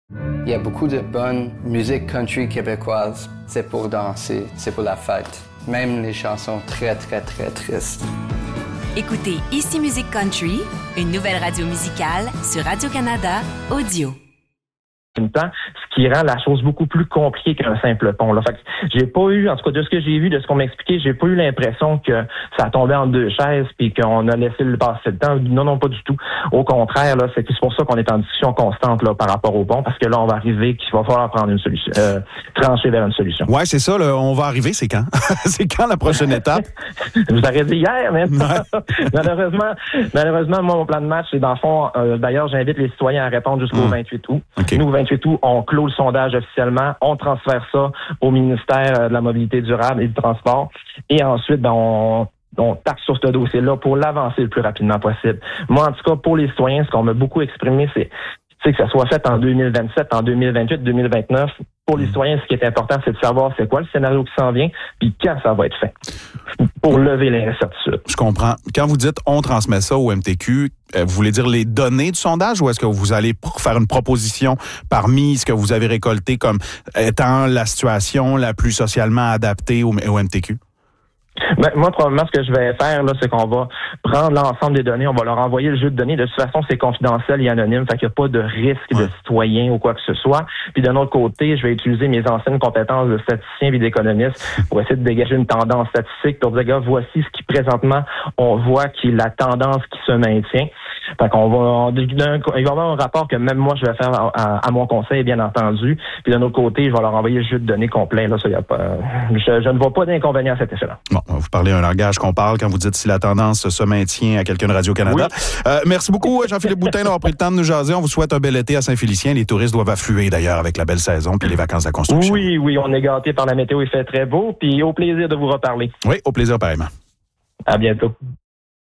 Il y a beaucoup de bonne musique country québécoise. C'est pour danser, c'est pour la fête. Même les chansons très, très, très tristes. Écoutez Ici Musique Country, une nouvelle radio musicale sur Radio-Canada Audio. En même temps, ce qui rend la chose beaucoup plus compliquée qu'un simple pont. Là. Fait que j'ai pas eu, en tout cas de ce que j'ai vu, de ce qu'on m'a expliqué, j'ai pas eu l'impression que ça a tombé en deux chaises puis qu'on a laissé le passer le temps. Non, pas du tout. Au contraire, là, c'est pour ça qu'on est en discussion constante là, par rapport au pont, parce que là, on va arriver qu'il va falloir prendre une solution, trancher vers une solution. Ouais, c'est ça, là, on va arriver, c'est quand? C'est quand la prochaine étape? Je vous aurais dit hier, mais malheureusement, moi, mon plan de match, c'est dans le fond, d'ailleurs, j'invite les citoyens à répondre jusqu'au 28 août. Okay. Nous, 28 août, on clôt le sondage officiellement, on transfère ça au ministère de la Mobilité durable et du Transport, et ensuite, on tape sur ce dossier-là pour l'avancer le plus rapidement possible. Moi, en tout cas, pour les citoyens, ce qu'on m'a beaucoup exprimé, c'est que ça soit fait en 2027, en 2028, 2029. Pour les citoyens, ce qui est important, c'est de savoir c'est quoi le scénario qui s'en vient, puis quand ça va être fait, pour lever les incertitudes. Je comprends. Quand vous dites « on transmet ça au MTQ », vous voulez dire les données du sondage ou est-ce que vous allez faire une proposition parmi ce que vous avez récolté comme étant la situation la plus socialement adaptée au MTQ? Ben, moi, probablement, ce que je vais faire, là, c'est qu'on va prendre l'ensemble des données, on va leur envoyer le jeu de données. De toute façon, c'est confidentiel et anonyme, fait qu'il n'y a pas de risque de citoyen ou quoi que ce soit. Puis d'un autre côté, je vais utiliser mes anciennes compétences de statisticien et d'économiste pour essayer de dégager une tendance statistique pour dire, gars, voici ce qui présentement, on voit qui est la tendance qui se maintient. Fait qu'on il va y avoir un rapport que même moi, je vais faire à mon conseil, bien entendu. Puis d'un autre côté, je vais leur envoyer le jeu de données complet. Là, ça, y a pas, je ne vois pas d'inconvénient à cet effet-là. Bon, vous parlez un langage qu'on parle quand vous dites si la tendance se maintient à quelqu'un de Radio-Canada. Oui. Merci beaucoup, Jean-Philippe Boutin, d'avoir pris le temps de nous jaser. On vous souhaite un bel été à Saint-Félicien. Les touristes doivent affluer, d'ailleurs, avec la belle saison puis les vacances de la construction. Oui, on est gâtés par la météo. Il fait très beau. Puis au plaisir de vous reparler. Oui, au plaisir, pareillement. À bientôt.